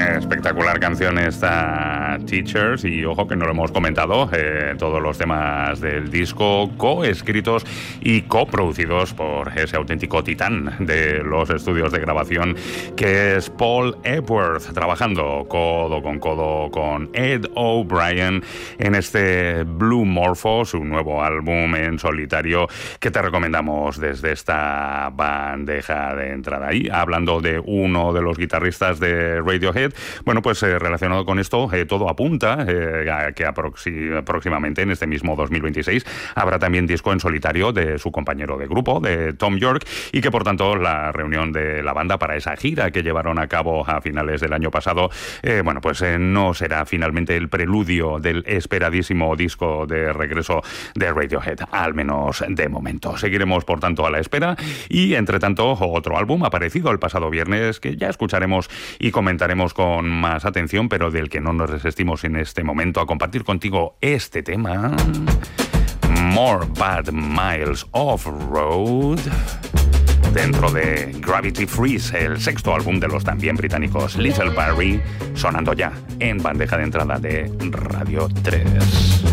Espectacular canción esta Teachers, y ojo que no lo hemos comentado, todos los temas del disco coescritos y coproducidos por ese auténtico titán de los estudios de grabación que es Paul Epworth, trabajando codo con Ed O'Brien en este Blue Morpho, su nuevo álbum en solitario que te recomendamos desde esta bandeja de entrada. Y hablando de uno de los guitarristas de Radiohead, bueno, pues relacionado con esto, todo apunta a que próximamente, en este mismo 2026, habrá también disco en solitario de su compañero de grupo, de Thom Yorke, y que por tanto la reunión de la banda para esa gira que llevaron a cabo a finales del año pasado, bueno, pues no será finalmente el preludio del esperadísimo disco de regreso de Radiohead, al menos de momento. Seguiremos, por tanto, a la espera, y entre tanto, otro álbum aparecido el pasado viernes que ya escucharemos y comentaremos con más atención, pero del que no nos resistimos en este momento a compartir contigo este tema. More Bad Miles Off-Road, dentro de Gravity Freeze, el sexto álbum de los también británicos Little Barrie, sonando ya en bandeja de entrada de Radio 3.